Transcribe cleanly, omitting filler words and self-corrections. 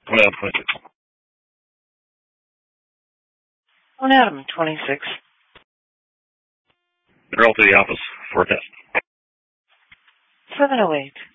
On Adam 26. On Adam 26. They're all to the office. Forecast. 708.